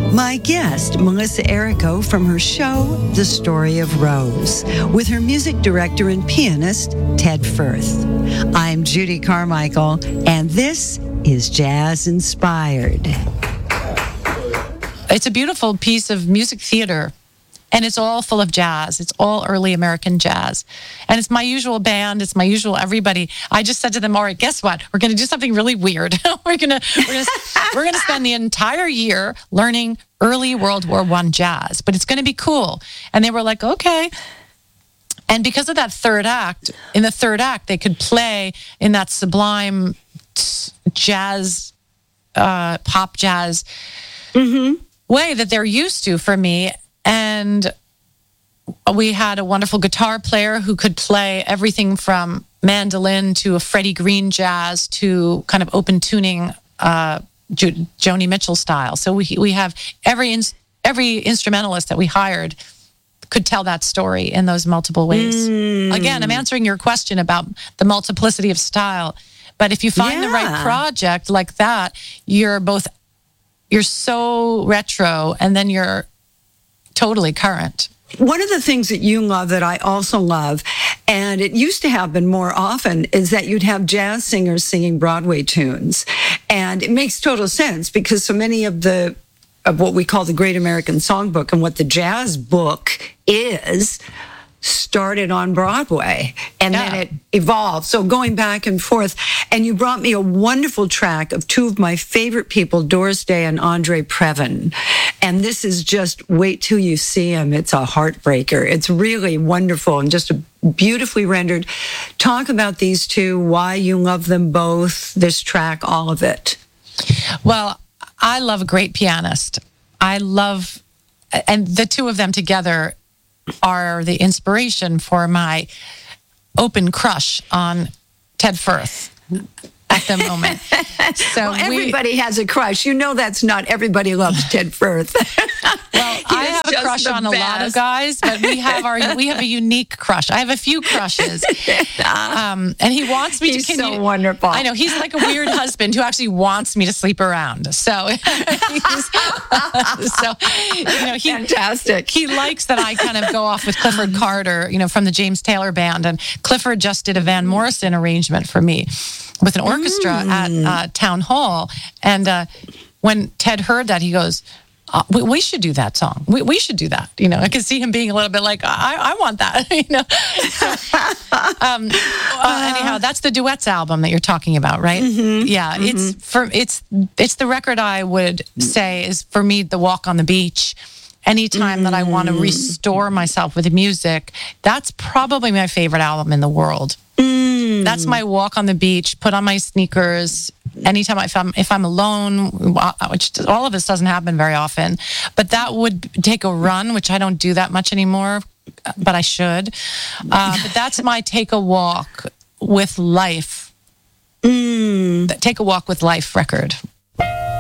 My guest, Melissa Errico, from her show, The Story of Rose, with her music director and pianist, Ted Firth. I'm Judy Carmichael, and this is Jazz Inspired. It's a beautiful piece of music theater, and it's all full of jazz. It's all early American jazz. And it's my usual band. It's my usual everybody. I just said to them, all right, guess what? We're going to do something really weird. we're going to spend the entire year learning early World War I jazz, but it's going to be cool. And they were like, okay. And because of that third act, in the third act, they could play in that sublime jazz, pop jazz way that they're used to for me. And we had a wonderful guitar player who could play everything from mandolin to a Freddie Green jazz to kind of open tuning Joni Mitchell style. So we have every instrumentalist that we hired could tell that story in those multiple ways. Again, I'm answering your question about the multiplicity of style. But if you find the right project like that, you're so retro and then you're totally current. One of the things that you love that I also love, and it used to happen more often, is that you'd have jazz singers singing Broadway tunes. And it makes total sense because so many of what we call the Great American Songbook and what the jazz book is started on Broadway, and then it evolved. So going back and forth, and you brought me a wonderful track of two of my favorite people, Doris Day and Andre Previn. And this is just, wait till you see him. It's a heartbreaker. It's really wonderful and just beautifully rendered. Talk about these two, why you love them both, this track, all of it. Well, I love a great pianist. And the two of them together are the inspiration for my open crush on Ted Firth at the moment. So everybody has a crush. You know that's not everybody loves Ted Firth. Well, I have a crush on a lot of guys, but we have a unique crush. I have a few crushes, and he wants me to. He's so wonderful. I know he's like a weird husband who actually wants me to sleep around. So, fantastic. He likes that I kind of go off with Clifford Carter, from the James Taylor Band, and Clifford just did a Van Morrison arrangement for me with an orchestra at Town Hall. And when Ted heard that, he goes, we should do that song. We should do that. I could see him being a little bit like, I want that. Anyhow, that's the duets album that you're talking about, right? Yeah, it's the record I would say is for me the walk on the beach. Anytime that I want to restore myself with music, that's probably my favorite album in the world. That's my walk on the beach, put on my sneakers. Anytime if I'm alone, which all of this doesn't happen very often, but that would take a run, which I don't do that much anymore, but I should. But that's my take a walk with life. Take a walk with life record.